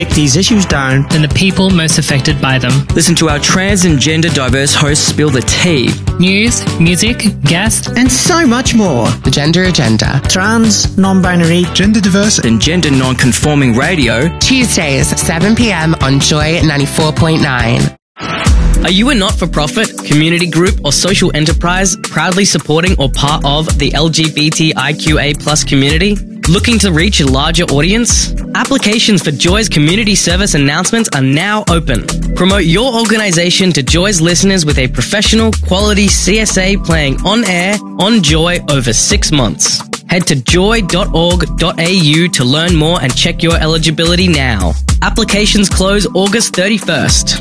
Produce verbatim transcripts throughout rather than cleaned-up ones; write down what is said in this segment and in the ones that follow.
break these issues down than the people most affected by them. Listen to our trans and gender diverse hosts spill the tea. News, music, guests, and so much more. The Gender Agenda. Trans, non-binary, gender diverse, and gender non-conforming radio. Tuesdays, seven p.m. on Joy ninety-four point nine. Are you a not-for-profit, community group, or social enterprise proudly supporting or part of the L G B T I Q A plus community? Looking to reach a larger audience? Applications for Joy's community service announcements are now open. Promote your organisation to Joy's listeners with a professional, quality C S A playing on air, on Joy over six months. Head to joy dot org dot a u to learn more and check your eligibility now. Applications close August thirty-first.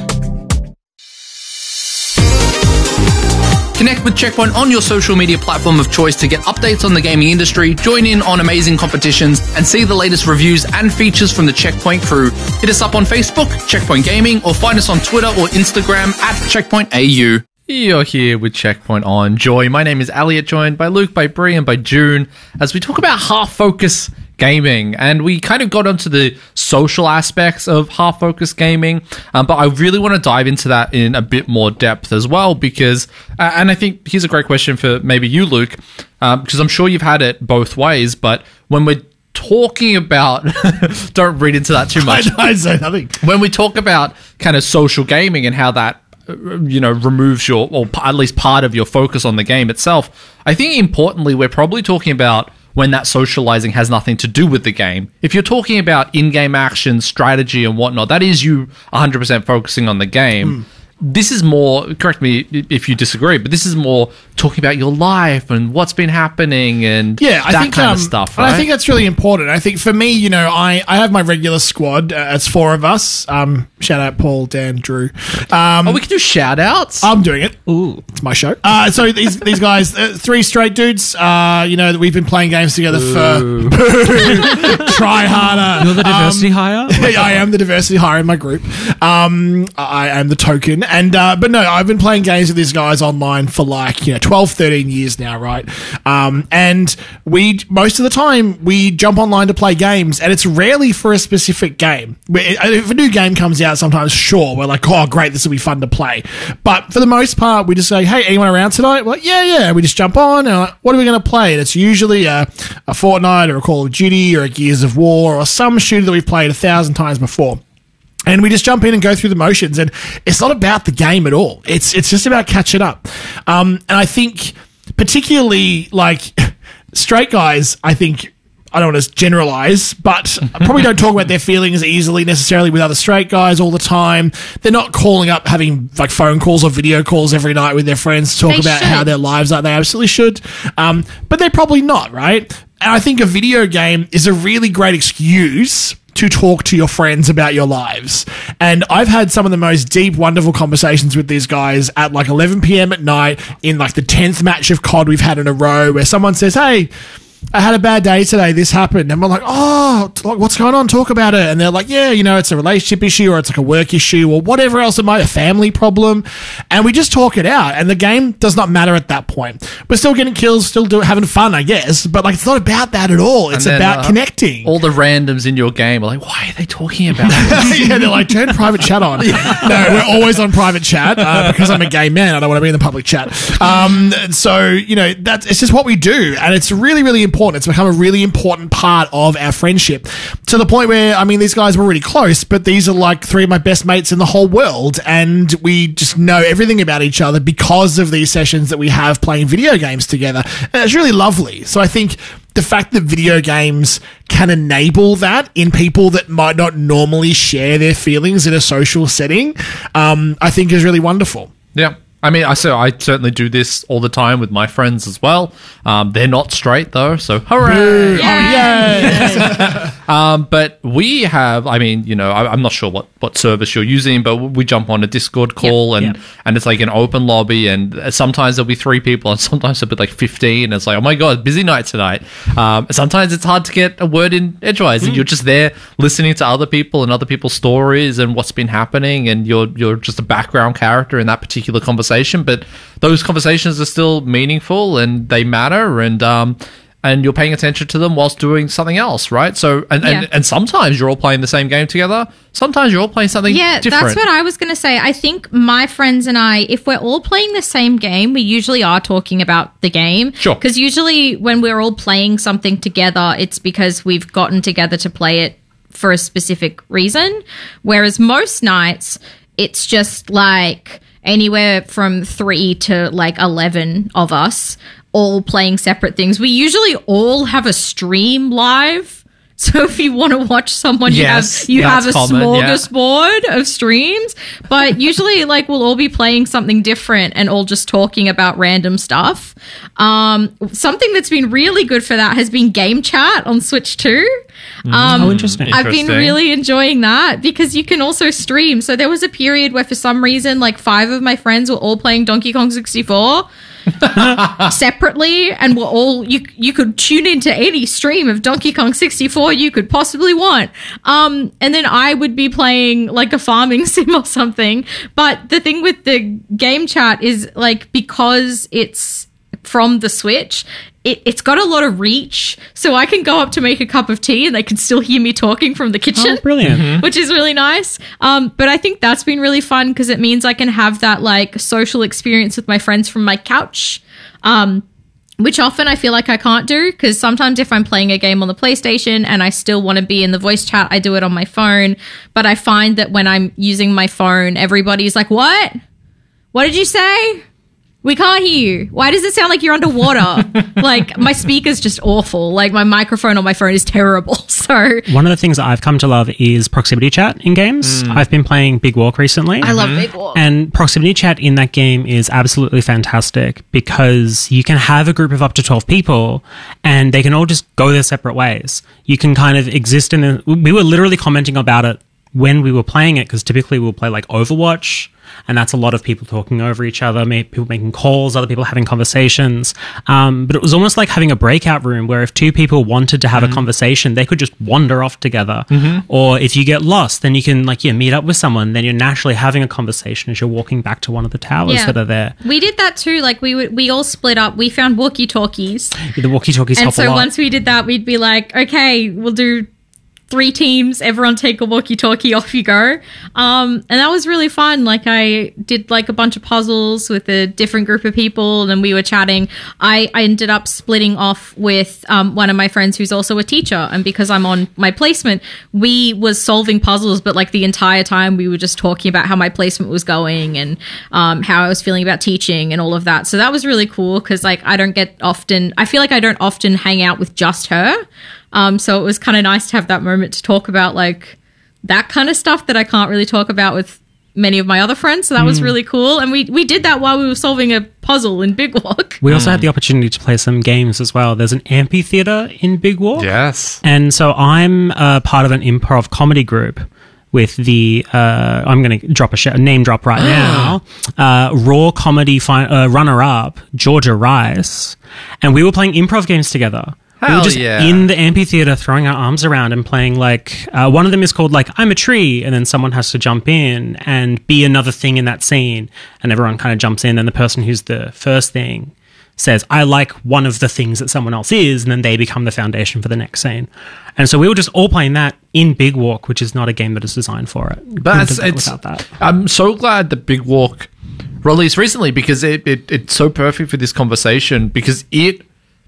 Connect with Checkpoint on your social media platform of choice to get updates on the gaming industry, join in on amazing competitions, and see the latest reviews and features from the Checkpoint crew. Hit us up on Facebook, Checkpoint Gaming, or find us on Twitter or Instagram at Checkpoint A U. You're here with Checkpoint on Joy. My name is Elliot, joined by Luke, by Bree, and by June, as we talk about half-focus gaming. And we kind of got onto the social aspects of half-focus gaming, um, but I really want to dive into that in a bit more depth as well, because, uh, and I think here's a great question for maybe you, Luke, um, because I'm sure you've had it both ways, but when we're talking about don't read into that too much. I, I say nothing. When we talk about kind of social gaming and how that, you know, removes your, or at least part of your focus on the game itself, I think importantly we're probably talking about when that socializing has nothing to do with the game. If you're talking about in-game action, strategy and whatnot, that is you one hundred percent focusing on the game. Mm. This is more, correct me if you disagree, but this is more talking about your life and what's been happening and yeah, I that think, kind um, of stuff, right? And I think that's really important. I think for me, you know, I, I have my regular squad. Uh, it's four of us. Um, shout out Paul, Dan, Drew. Um, oh, we can do shout outs? I'm doing it. Ooh. It's my show. Uh, so these these guys, uh, three straight dudes, uh, you know, we've been playing games together Ooh. for... Try harder. You're the diversity um, hire? I am the diversity hire in my group. Um, I am the token. And uh, but no, I've been playing games with these guys online for like, you know, twelve, thirteen years now, right? Um, and we, most of the time, we jump online to play games, and it's rarely for a specific game. If a new game comes out, sometimes, sure, we're like, oh, great, this will be fun to play. But for the most part, we just say, hey, anyone around tonight? We're like, yeah, yeah. We just jump on, and like, what are we going to play? And it's usually a, a Fortnite or a Call of Duty or a Gears of War or some shooter that we've played a thousand times before. And we just jump in and go through the motions, and it's not about the game at all. It's it's just about catching up. Um, and I think particularly like straight guys, I think, I don't want to generalize, but probably don't talk about their feelings easily necessarily with other straight guys all the time. They're not calling up, having like phone calls or video calls every night with their friends to talk They about should. how their lives are. They absolutely should. Um, but they're probably not, right? And I think a video game is a really great excuse to talk to your friends about your lives. And I've had some of the most deep, wonderful conversations with these guys at like eleven p.m. at night in like the tenth match of C O D we've had in a row, where someone says, hey, I had a bad day today, this happened. And we're like, oh, what's going on? Talk about it. And they're like, yeah, you know, it's a relationship issue, or it's like a work issue, or whatever else it might be, a family problem. And we just talk it out. And the game does not matter at that point. We're still getting kills, still do, having fun, I guess. But like, it's not about that at all. It's then, about uh, connecting. All the randoms in your game are like, why are they talking about this? Yeah, they're like, turn private chat on. Yeah. No, we're always on private chat uh, because I'm a gay man. I don't want to be in the public chat. Um, so, you know, that's, it's just what we do. And it's really, really important. It's become a really important part of our friendship, to the point where, I mean, these guys were really close, but these are like three of my best mates in the whole world, and we just know everything about each other because of these sessions that we have playing video games together. And it's really lovely. So I think the fact that video games can enable that in people that might not normally share their feelings in a social setting, um, I think is really wonderful. Yeah. I mean, I so I certainly do this all the time with my friends as well. Um, they're not straight though, so hooray! Yay! um, but we have, I mean, you know, I, I'm not sure what, what service you're using, but we jump on a Discord call, yep, and yep. and it's like an open lobby, and sometimes there'll be three people, and sometimes there'll be like fifteen. And it's like, oh my god, busy night tonight. Um, sometimes it's hard to get a word in edgewise, mm. and you're just there listening to other people and other people's stories and what's been happening, and you're you're just a background character in that particular conversation. But those conversations are still meaningful and they matter, and um, and you're paying attention to them whilst doing something else, right? So, and, Yeah. and, and sometimes you're all playing the same game together. Sometimes you're all playing something Yeah, different. that's what I was going to say. I think my friends and I, if we're all playing the same game, we usually are talking about the game. Sure. Because usually when we're all playing something together, it's because we've gotten together to play it for a specific reason. Whereas most nights, it's just like anywhere from three to like eleven of us all playing separate things. We usually all have a stream live. So if you want to watch someone, Yes, you have you that's have a common, yeah. smorgasbord of streams. But usually, like, we'll all be playing something different and all just talking about random stuff. Um, something that's been really good for that has been game chat on Switch two. Um, Oh, interesting. I've been Interesting. really enjoying that because you can also stream. So there was a period where, for some reason, like five of my friends were all playing Donkey Kong sixty-four separately, and we're all you. You could tune into any stream of Donkey Kong sixty-four you could possibly want. Um, and then I would be playing like a farming sim or something. But the thing with the game chat is like because it's from the Switch, it, it's got a lot of reach, so I can go up to make a cup of tea and they can still hear me talking from the kitchen. Oh, brilliant. Which is really nice. Um, but I think that's been really fun because it means I can have that like social experience with my friends from my couch. Um, which often I feel like I can't do because sometimes if I'm playing a game on the PlayStation and I still want to be in the voice chat, I do it on my phone. But I find that when I'm using my phone, everybody's like, what? What did you say? We can't hear you. Why does it sound like you're underwater? Like, my speaker's just awful. Like, my microphone on my phone is terrible. So, One of the things that I've come to love is proximity chat in games. I've been playing Big Walk recently. I love Big Walk. And proximity chat in that game is absolutely fantastic because you can have a group of up to twelve people and they can all just go their separate ways. You can kind of exist in a... We were literally commenting about it when we were playing it because typically we'll play like Overwatch, and that's a lot of people talking over each other, may- people making calls, other people having conversations. Um, but it was almost like having a breakout room where if two people wanted to have Mm-hmm. a conversation, they could just wander off together. Or if you get lost, then you can like yeah meet up with someone. Then you're naturally having a conversation as you're walking back to one of the towers Yeah. that are there. we did that too. Like, we would, we all split up. We found walkie-talkies. The walkie-talkies And help a so lot. once we did that, we'd be like, okay, we'll do three teams, everyone take a walkie-talkie, off you go. Um, and that was really fun. Like, I did like a bunch of puzzles with a different group of people, and then we were chatting. I, I ended up splitting off with um, one of my friends who's also a teacher, and because I'm on my placement, we was solving puzzles, but like the entire time we were just talking about how my placement was going and um, how I was feeling about teaching and all of that. So that was really cool because like I don't get often, I feel like I don't often hang out with just her. Um, so it was kind of nice to have that moment to talk about like that kind of stuff that I can't really talk about with many of my other friends. So that was really cool. And we, we did that while we were solving a puzzle in Big Walk. We also had the opportunity to play some games as well. There's an amphitheater in Big Walk. Yes. And so I'm uh, part of an improv comedy group with the, uh, I'm going to drop a sh- name drop right now, uh, Raw Comedy fi- uh, runner-up, Georgia Rice. And we were playing improv games together. we Hell were just yeah. in the amphitheater throwing our arms around and playing like, uh, one of them is called like, I'm a tree, and then someone has to jump in and be another thing in that scene. And everyone kind of jumps in, and the person who's the first thing says, I like one of the things that someone else is, and then they become the foundation for the next scene. And so we were just all playing that in Big Walk, which is not a game that is designed for it. But Couldn't it's, do that it's without that. I'm so glad that Big Walk released recently because it, it it's so perfect for this conversation because it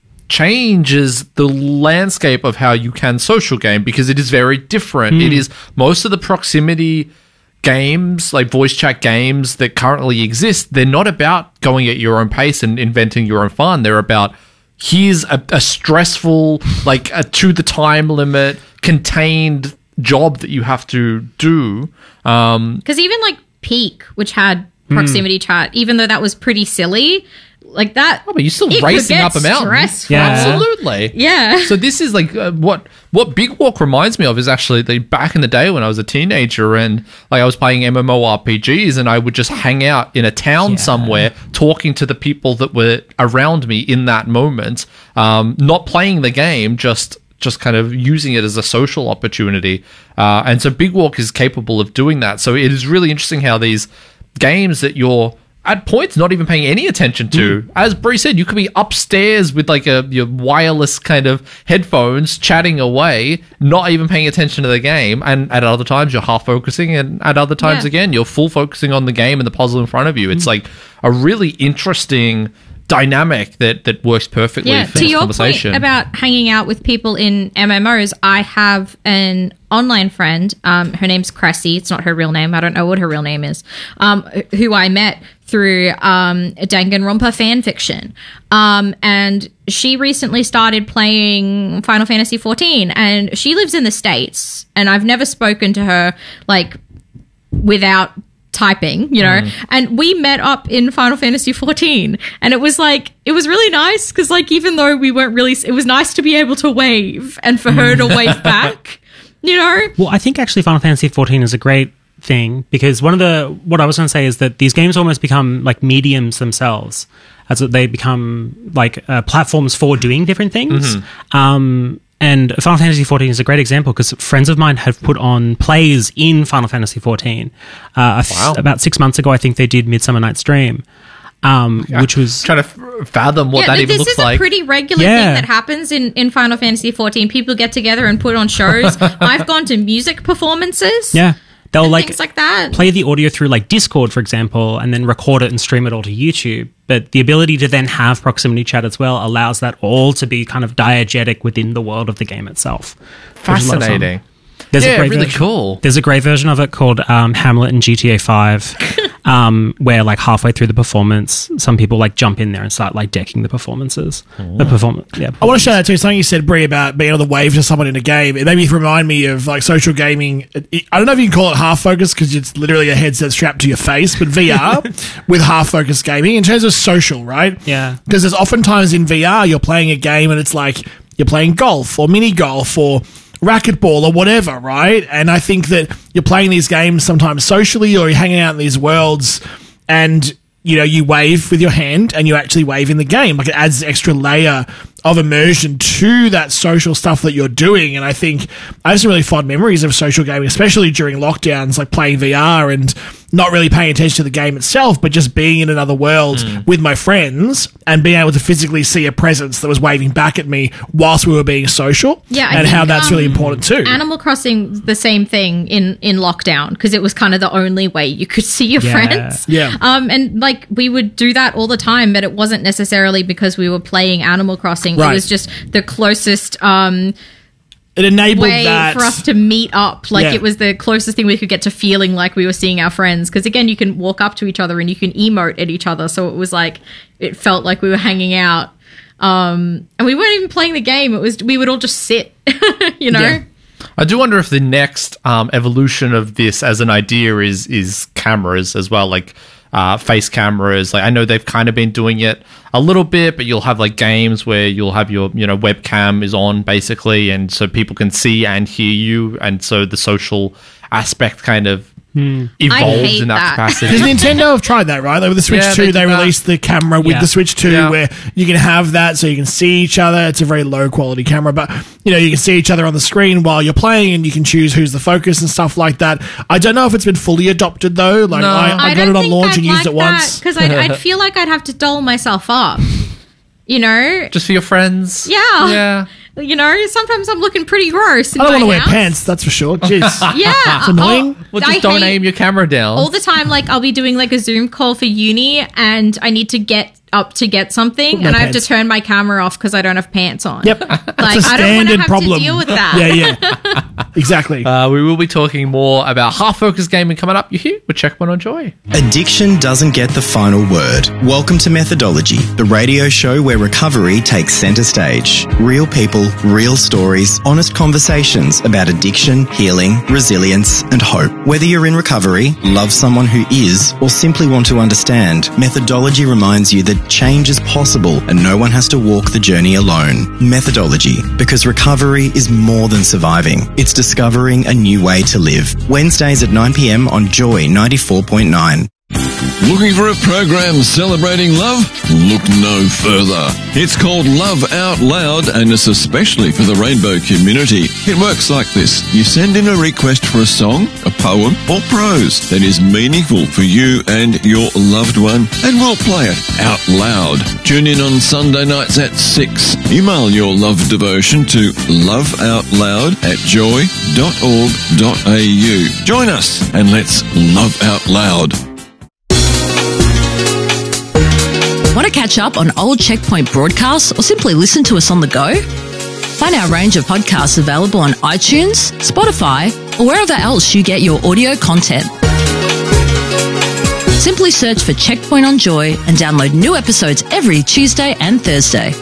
changes the landscape of how you can social game because it is very different. It is most of the proximity games, like voice chat games that currently exist, they're not about going at your own pace and inventing your own fun. They're about here's a, a stressful, like a to the time limit, contained job that you have to do. Um, Because even like Peak, which had proximity chat, even though that was pretty silly, like that. Oh, but you're still it could racing get up a mountain. stressful. Yeah. Absolutely. Yeah. So this is like uh, what what Big Walk reminds me of is actually like back in the day when I was a teenager and like I was playing MMORPGs and I would just hang out in a town somewhere talking to the people that were around me in that moment, um, not playing the game, just just kind of using it as a social opportunity. Uh, and so Big Walk is capable of doing that. So it is really interesting how these games that you're at points not even paying any attention to. Mm. As Bree said, you could be upstairs with like a your wireless kind of headphones chatting away, not even paying attention to the game, and at other times you're half focusing, and at other times Yeah. again you're full focusing on the game and the puzzle in front of you. It's like a really interesting dynamic that that works perfectly Yeah, for to this your conversation. point about hanging out with people in M M Os, I have an online friend. Um, her name's Cressy. It's not her real name. I don't know what her real name is. Um, who I met through um, Danganronpa fan fiction. Um, and she recently started playing Final Fantasy fourteen, and she lives in the States. And I've never spoken to her like without typing, you know, Mm. and we met up in Final Fantasy fourteen, and it was like, it was really nice because like, even though we weren't really, it was nice to be able to wave and for her to wave back, you know. Well, I think actually Final Fantasy fourteen is a great thing because one of the, what I was going to say is that these games almost become like mediums themselves, as that they become like uh, platforms for doing different things. Um, And Final Fantasy fourteen is a great example because friends of mine have put on plays in Final Fantasy fourteen. Uh, Wow. About six months ago, I think they did Midsummer Night's Dream, um, which was... trying to f- fathom what that th- even this looks is like. a pretty regular Yeah. thing that happens in, in Final Fantasy fourteen. People get together and put on shows. I've gone to music performances. Yeah. They'll and like things like that. play the audio through like Discord, for example, and then record it and stream it all to YouTube. But the ability to then have proximity chat as well allows that all to be kind of diegetic within the world of the game itself. which is a lot of fun. Fascinating. There's Yeah, a great really version- cool. There's a great version of it called um, Hamlet in G T A five, um, where like halfway through the performance, some people like jump in there and start like decking the performances. The performance, yeah. I want to shout out to something you said, Brie, about being able to wave to someone in a game. It made me remind me of like social gaming. It- I don't know if you can call it half focus because it's literally a headset strapped to your face, but V R with half focus gaming in terms of social, right? Yeah. Because there's oftentimes in V R you're playing a game and it's like you're playing golf or mini golf or racquetball or whatever, right? And I think that you're playing these games sometimes socially or you're hanging out in these worlds and, you know, you wave with your hand and you actually wave in the game. Like it adds an extra layer of immersion to that social stuff that you're doing. And I think I have some really fond memories of social gaming, especially during lockdowns, like playing V R and not really paying attention to the game itself, but just being in another world with my friends and being able to physically see a presence that was waving back at me whilst we were being social. Yeah, I and how think, that's um, really important too. Animal Crossing, the same thing in, in lockdown because it was kind of the only way you could see your Yeah. friends. Yeah. Um, and like we would do that all the time, but it wasn't necessarily because we were playing Animal Crossing. Right. It was just the closest um, It enabled way that for us to meet up. Like Yeah. it was the closest thing we could get to feeling like we were seeing our friends. Because again, you can walk up to each other and you can emote at each other. So it was like it felt like we were hanging out. Um, and we weren't even playing the game. It was we would all just sit, you know. Yeah. I do wonder if the next um, evolution of this as an idea is is cameras as well, like uh, face cameras. Like I know they've kind of been doing it a little bit, but you'll have like games where you'll have your you know webcam is on basically, and so people can see and hear you, and so the social aspect kind of evolves hate in that, that. capacity. Because Nintendo have tried that, right? Like with the Switch Yeah, two, they they, do that. released the camera with Yeah. the Switch two Yeah. where you can have that so you can see each other. It's a very low quality camera, but you know, you can see each other on the screen while you're playing and you can choose who's the focus and stuff like that. I don't know if it's been fully adopted though. Like No. I, I, got it on launch and used it once. because I'd, I'd feel like I'd have to doll myself up. You know, Just for your friends. Yeah. Yeah. you know. Sometimes I'm looking pretty gross. In I don't my want to wear house. pants, that's for sure. Jeez. Yeah, It's annoying. Oh, Well, just I don't hate- aim your camera down. all the time. Like I'll be doing like a Zoom call for uni, and I need to get up to get something, No and I have to pants. turn my camera off because I don't have pants on. Yep. Like It's a I don't want to standard have problem. to deal with that. Yeah, yeah. Exactly. Uh, we will be talking more about half-focus gaming coming up. You here with Checkpoint on Joy. Addiction doesn't get the final word. Welcome to Methodology, the radio show where recovery takes center stage. Real people, real stories, honest conversations about addiction, healing, resilience, and hope. Whether you're in recovery, love someone who is, or simply want to understand, Methodology reminds you that change is possible and no one has to walk the journey alone. Methodology, because recovery is more than surviving. It's discovering a new way to live. Wednesdays at nine p.m. on Joy ninety-four point nine. Looking for a program celebrating love? Look no further. It's called Love Out Loud and it's especially for the rainbow community. It works like this. You send in a request for a song, a poem or prose that is meaningful for you and your loved one and we'll play it out loud. Tune in on Sunday nights at six. Email your love devotion to loveoutloud at joy dot org dot a u. Join us and let's love out loud. Want to catch up on old Checkpoint broadcasts or simply listen to us on the go? Find our range of podcasts available on iTunes, Spotify, or wherever else you get your audio content. Simply search for Checkpoint on Joy and download new episodes every Tuesday and Thursday.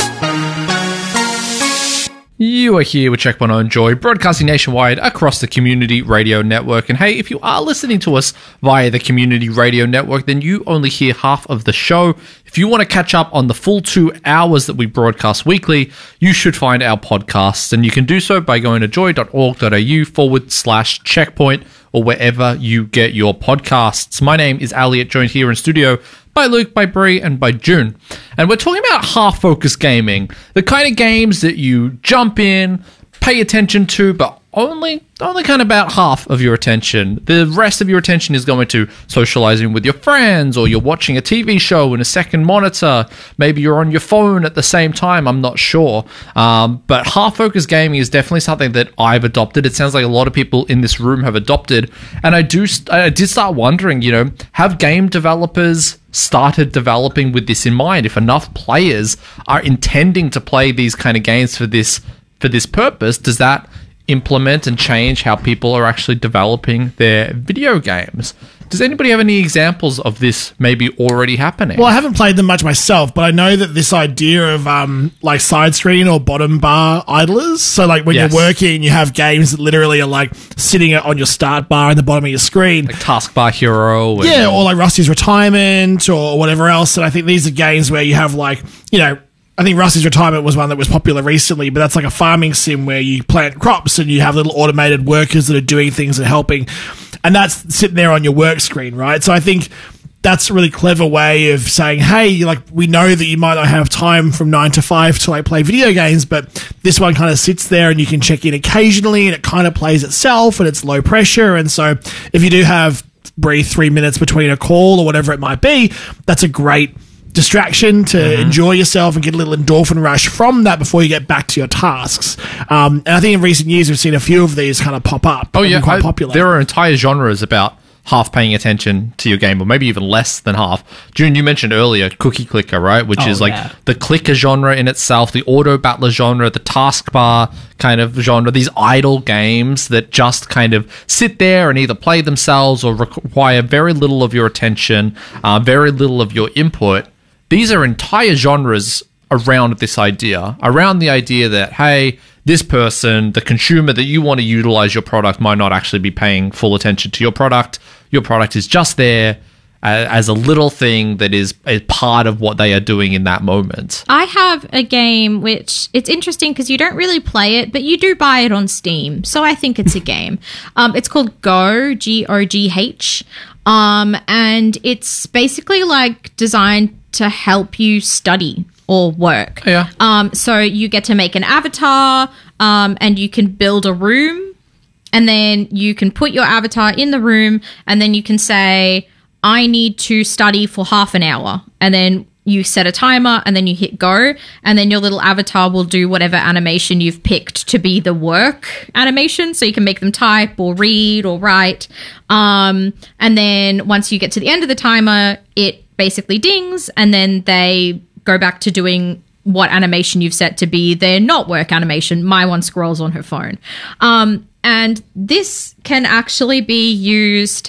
You are here with Checkpoint on Joy, broadcasting nationwide across the Community Radio Network. And hey, if you are listening to us via the Community Radio Network, then you only hear half of the show. If you want to catch up on the full two hours that we broadcast weekly, you should find our podcasts. And you can do so by going to joy dot org dot a u forward slash checkpoint or wherever you get your podcasts. My name is Elliot, joined here in studio by Luke, by Bree, and by June. And we're talking about half-focus gaming, the kind of games that you jump in, pay attention to, but only only kind of about half of your attention. The rest of your attention is going to socializing with your friends, or you're watching a T V show in a second monitor. Maybe you're on your phone at the same time. I'm not sure. Um, but half-focus gaming is definitely something that I've adopted. It sounds like a lot of people in this room have adopted. And I do, I did start wondering, you know, have game developers started developing with this in mind? If enough players are intending to play these kind of games for this for this purpose, does that implement and change how people are actually developing their video games? Does anybody have any examples of this maybe already happening? Well, I haven't played them much myself, but I know that this idea of um, like side screen or bottom bar idlers, so like when Yes. you're working, you have games that literally are like sitting on your start bar in the bottom of your screen. Like Taskbar Hero. And, Yeah, or like Rusty's Retirement or whatever else. And I think these are games where you have like, you know, I think Rusty's Retirement was one that was popular recently, but that's like a farming sim where you plant crops and you have little automated workers that are doing things and helping. And that's sitting there on your work screen, right? So I think that's a really clever way of saying, hey, like, we know that you might not have time from nine to five to like play video games, but this one kind of sits there and you can check in occasionally and it kind of plays itself and it's low pressure. And so if you do have, breathe three minutes between a call or whatever it might be, that's a great distraction to Mm-hmm. enjoy yourself and get a little endorphin rush from that before you get back to your tasks. Um, and I think in recent years we've seen a few of these kind of pop up. Oh and yeah, be quite I- popular. there are entire genres about half paying attention to your game, or maybe even less than half. June, you mentioned earlier Cookie Clicker, right? Which Oh, is like yeah. the clicker genre in itself, the auto battler genre, the taskbar kind of genre, these idle games that just kind of sit there and either play themselves or require very little of your attention, uh, very little of your input. These are entire genres around this idea, around the idea that, hey, this person, the consumer that you want to utilize your product, might not actually be paying full attention to your product. Your product is just there uh, as a little thing that is a part of what they are doing in that moment. I have a game which it's interesting because you don't really play it, but you do buy it on Steam. So I think it's a game. Um, it's called Go, G O G H. Um, and it's basically like designed to help you study or work. Yeah. Um, so you get to make an avatar, um, and you can build a room, and then you can put your avatar in the room, and then you can say, I need to study for half an hour. And then you set a timer, and then you hit go, and then your little avatar will do whatever animation you've picked to be the work animation. So you can make them type or read or write. Um, and then once you get to the end of the timer, it basically dings, and then they go back to doing what animation you've set to be their not work animation. My one scrolls on her phone. Um, and this can actually be used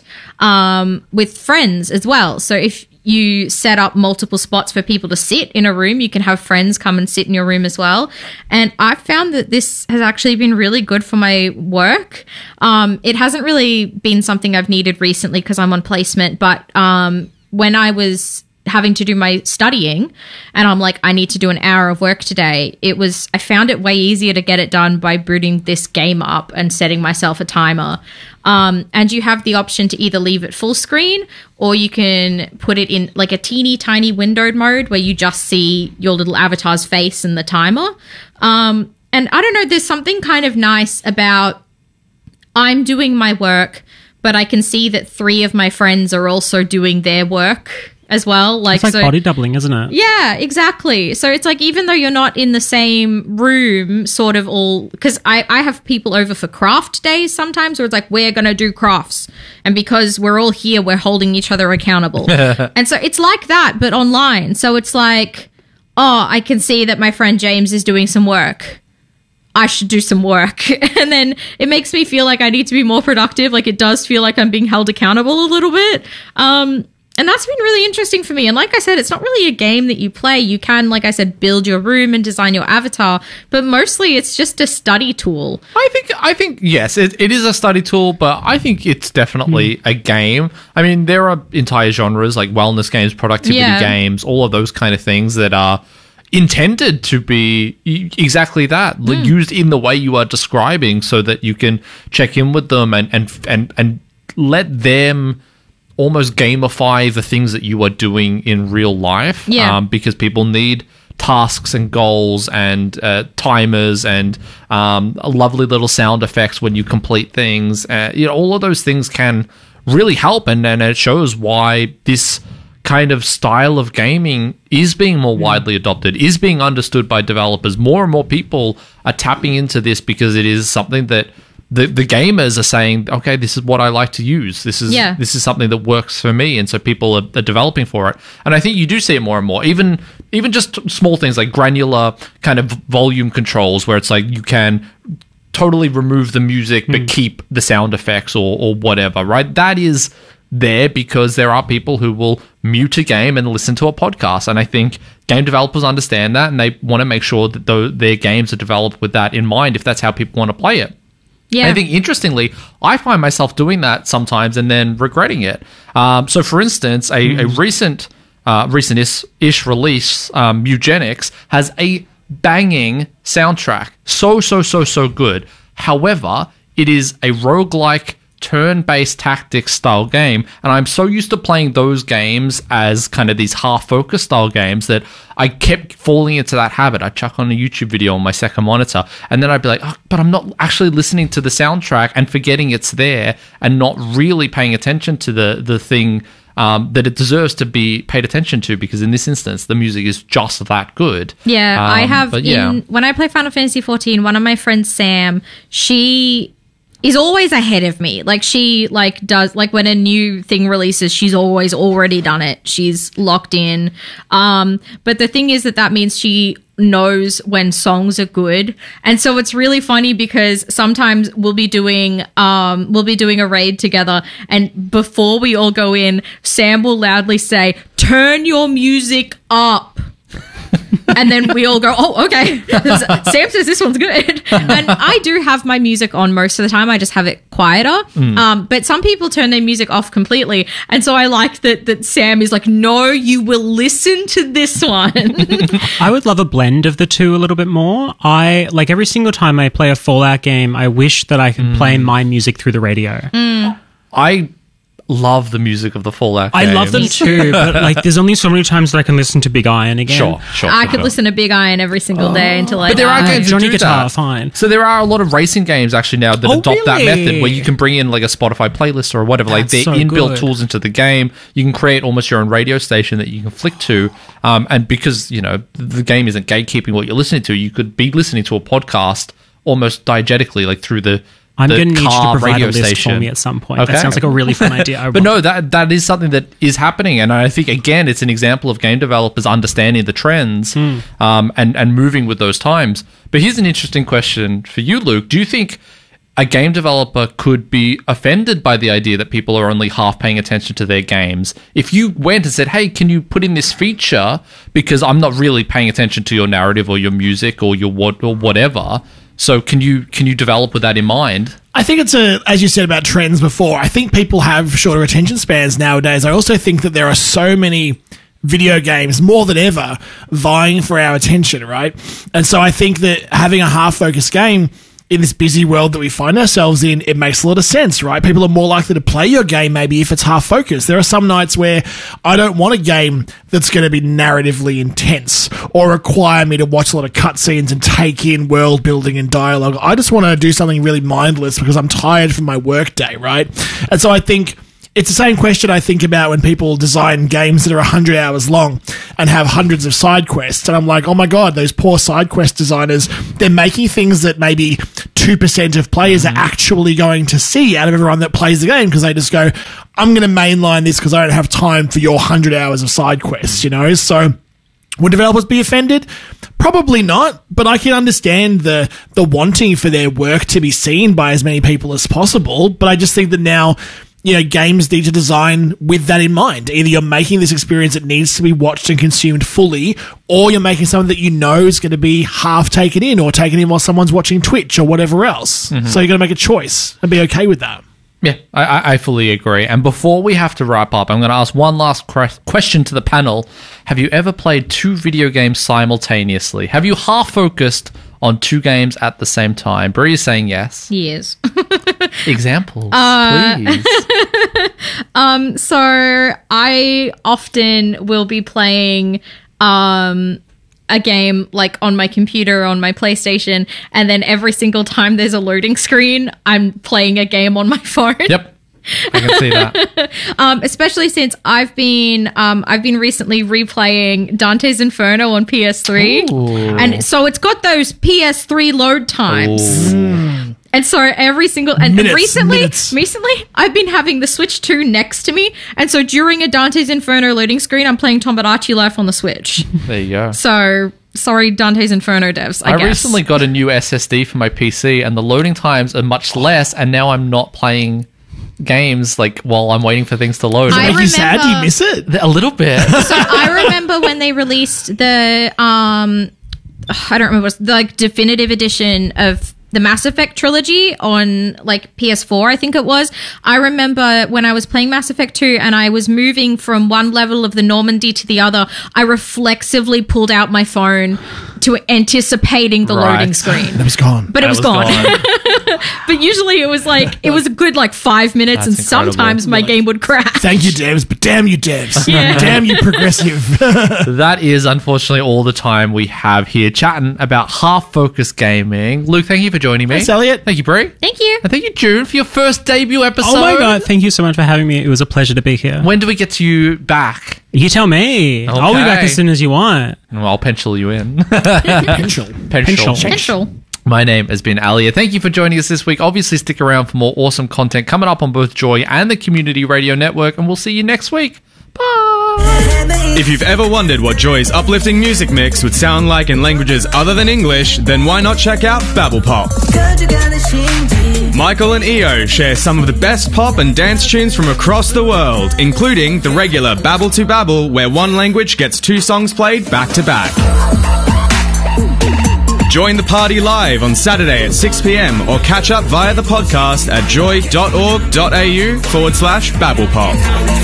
um, with friends as well. So if you set up multiple spots for people to sit in a room, you can have friends come and sit in your room as well. And I've found that this has actually been really good for my work. Um, it hasn't really been something I've needed recently because I'm on placement, but um, when I was having to do my studying and I'm like, I need to do an hour of work today, it was, I found it way easier to get it done by booting this game up and setting myself a timer. Um, and you have the option to either leave it full screen or you can put it in like a teeny tiny windowed mode where you just see your little avatar's face and the timer. Um, and I don't know, there's something kind of nice about I'm doing my work, but I can see that three of my friends are also doing their work as well. Like, it's like so, body doubling, isn't it? Yeah, exactly. So it's like, even though you're not in the same room, sort of all, because I, I have people over for craft days sometimes where it's like, we're going to do crafts. And because we're all here, we're holding each other accountable. And so it's like that, but online. So it's like, oh, I can see that my friend James is doing some work. I should do some work. And then it makes me feel like I need to be more productive. Like, it does feel like I'm being held accountable a little bit. Um, and that's been really interesting for me. And like I said, it's not really a game that you play. You can, like I said, build your room and design your avatar, but mostly it's just a study tool. I think, I think yes, it, it is a study tool, but I think it's definitely mm. a game. I mean, there are entire genres like wellness games, productivity Yeah. games, all of those kind of things that are intended to be exactly that, like, Mm. used in the way you are describing, so that you can check in with them and and and, and let them almost gamify the things that you are doing in real life. Yeah. Um, because people need tasks and goals and uh, timers and um, lovely little sound effects when you complete things. Uh, you know, all of those things can really help, and, and it shows why this kind of style of gaming is being more widely adopted, is being understood by developers. More and more people are tapping into this because it is something that the the gamers are saying, okay, this is what I like to use. This is Yeah. this is something that works for me, and so people are, are developing for it. And I think you do see it more and more. Even even just small things like granular kind of volume controls, where it's like you can totally remove the music but keep the sound effects or or whatever. Right? That is there because there are people who will mute a game and listen to a podcast, and I think game developers understand that, and they want to make sure that th- their games are developed with that in mind if that's how people want to play it. Yeah. I think, interestingly, I find myself doing that sometimes and then regretting it. Um, so, for instance, a, mm. a recent uh, recent-ish release, um, Eugenics, has a banging soundtrack. So, so, so, so good. However, it is a roguelike turn-based tactics style game, and I'm so used to playing those games as kind of these half-focus style games that I kept falling into that habit. I'd chuck on a YouTube video on my second monitor, and then I'd be like, oh, but I'm not actually listening to the soundtrack and forgetting it's there and not really paying attention to the, the thing um, that it deserves to be paid attention to, because in this instance, the music is just that good. Yeah, um, I have, but yeah. in, when I play Final Fantasy fourteen, one of my friends, Sam, she is always ahead of me. Like, she like does, like, when a new thing releases, she's always already done it. She's locked in. Um, but the thing is that that means she knows when songs are good. And so it's really funny because sometimes we'll be doing, um, we'll be doing a raid together, and before we all go in, Sam will loudly say, "Turn your music up." And then we all go, oh, okay. Sam says this one's good. And I do have my music on most of the time. I just have it quieter. Mm. Um, but some people turn their music off completely. And so I like that that Sam is like, no, you will listen to this one. I would love a blend of the two a little bit more. I, like, every single time I play a Fallout game, I wish that I could mm. play my music through the radio. Mm. I love the music of the Fallout games. I love them too, but like, there's only so many times that I can listen to Big Iron again. Sure, sure. I sure, could sure. listen to Big Iron every single oh. day until I But there die. are games Johnny that do Guitar, that. fine. So there are a lot of racing games actually now that oh, adopt that really? method, where you can bring in like a Spotify playlist or whatever. That's like, they're so inbuilt good. tools into the game. You can create almost your own radio station that you can flick to. Um, and because, you know, the game isn't gatekeeping what you're listening to, you could be listening to a podcast almost diegetically, like through the I'm the going to need you to car provide radio a list station. for me at some point. Okay. That sounds like a really fun idea. I But want- no, that that is something that is happening, and I think, again, it's an example of game developers understanding the trends Hmm. um, and and moving with those times. But here's an interesting question for you, Luke. Do you think a game developer could be offended by the idea that people are only half paying attention to their games if you went and said, hey, can you put in this feature because I'm not really paying attention to your narrative or your music or your what or whatever? So can you can you develop with that in mind? I think it's a, as you said about trends before, I think people have shorter attention spans nowadays. I also think that there are so many video games more than ever vying for our attention, right? And so I think that having a half-focused game in this busy world that we find ourselves in, it makes a lot of sense, right? People are more likely to play your game maybe if it's half-focused. There are some nights where I don't want a game that's going to be narratively intense or require me to watch a lot of cutscenes and take in world building and dialogue. I just want to do something really mindless because I'm tired from my work day, right? And so I think it's the same question I think about when people design games that are one hundred hours long and have hundreds of side quests. And I'm like, oh my God, those poor side quest designers, they're making things that maybe two percent of players are actually going to see out of everyone that plays the game because they just go, I'm going to mainline this because I don't have time for your one hundred hours of side quests, you know? So would developers be offended? Probably not, but I can understand the the wanting for their work to be seen by as many people as possible. But I just think that now, you know, games need to design with that in mind. Either you're making this experience that needs to be watched and consumed fully, or you're making something that you know is going to be half taken in or taken in while someone's watching Twitch or whatever else. Mm-hmm. So you're going to make a choice and be okay with that. Yeah, I, I fully agree. And before we have to wrap up, I'm going to ask one last question to the panel. Have you ever played two video games simultaneously? Have you half-focused on two games at the same time? Bree is saying yes. Yes. Examples, uh, please. um, so I often will be playing um, a game like on my computer, on my PlayStation, and then every single time there's a loading screen, I'm playing a game on my phone. Yep. I can see that. um, especially since I've been um, I've been recently replaying Dante's Inferno on P S three. Ooh. And so it's got those P S three load times. Ooh. And so every single and Minutes, recently minutes. recently I've been having the Switch two next to me, and so during a Dante's Inferno loading screen I'm playing Tomodachi Life on the Switch. There you go. So sorry, Dante's Inferno devs, I, I guess. recently got a new S S D for my P C, and the loading times are much less, and now I'm not playing games like while I'm waiting for things to load. I Make you sad? Do you remember- miss it? A little bit. So I remember when they released the um I don't remember, the like definitive edition of the Mass Effect trilogy on like P S four, I think it was. I remember when I was playing Mass Effect two and I was moving from one level of the Normandy to the other, I reflexively pulled out my phone to anticipating the Right. loading screen. It was gone. But it That was, was gone. gone. But usually it was like, it was a good like five minutes That's and sometimes my game would crash. Thank you, devs, but damn you, devs. Yeah. Damn you, progressive. That is unfortunately all the time we have here chatting about half-focused gaming. Luke, thank you for joining me. Thanks, Elliot. Thank you, Brie. Thank you. And thank you, June, for your first debut episode. Oh my God, thank you so much for having me. It was a pleasure to be here. When do we get to you back? You tell me. I'll be back Okay. as soon as you want. Well, I'll pencil you in. Pencil. Pencil. Potential. My name has been Alia. Thank you for joining us this week. Obviously, stick around for more awesome content coming up on both Joy and the Community Radio Network, and we'll see you next week. Bye! If you've ever wondered what Joy's uplifting music mix would sound like in languages other than English, then why not check out Babble Pop? Michael and Io share some of the best pop and dance tunes from across the world, including the regular Babble to Babble, where one language gets two songs played back to back. Join the party live on Saturday at six p.m. or catch up via the podcast at joy.org.au forward slash babblepop.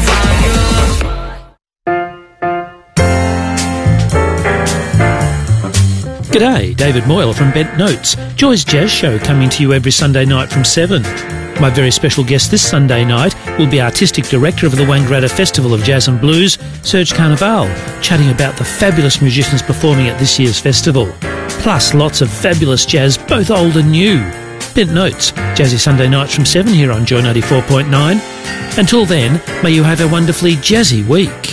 G'day, David Moyle from Bent Notes, Joy's jazz show coming to you every Sunday night from seven. My very special guest this Sunday night will be Artistic Director of the Wangaratta Festival of Jazz and Blues, Serge Carnival, chatting about the fabulous musicians performing at this year's festival. Plus lots of fabulous jazz, both old and new. Bent Notes, Jazzy Sunday nights from seven here on Joy ninety-four point nine. Until then, may you have a wonderfully jazzy week.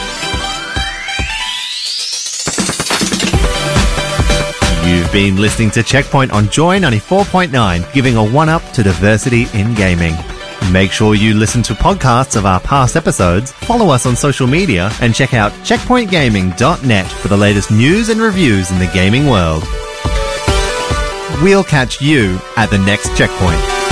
You've been listening to Checkpoint on Joy ninety-four point nine, giving a one-up to diversity in gaming. Make sure you listen to podcasts of our past episodes, follow us on social media, and check out checkpoint gaming dot net for the latest news and reviews in the gaming world. We'll catch you at the next checkpoint.